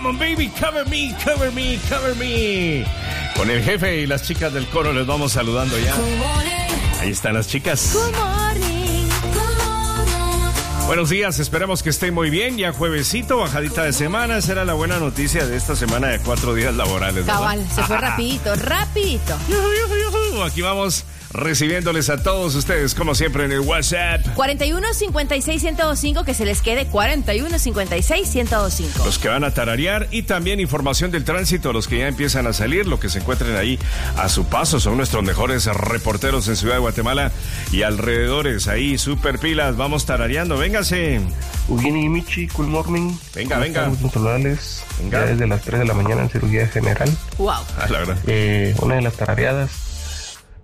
Come on, baby, cover me, cover me, cover me. Con el jefe y las chicas del coro les vamos saludando ya. Ahí están las chicas. Good morning. Buenos días, esperamos que estén muy bien. Ya juevesito, bajadita de semana. Esa era la buena noticia de esta semana de 4 días laborales, ¿verdad? Cabal, se fue rapidito. Aquí vamos recibiéndoles a todos ustedes, como siempre, en el WhatsApp. 4156-1025, que se les quede 4156-1025. Los que van a tararear y también información del tránsito, los que ya empiezan a salir, los que se encuentren ahí a su paso, son nuestros mejores reporteros en Ciudad de Guatemala y alrededores. Ahí, super pilas, vamos tarareando, véngase. Eugenia y Michi, good morning. Venga. Saludales. Ya desde las 3 de la mañana en cirugía general. Wow. La verdad. Una de las tarareadas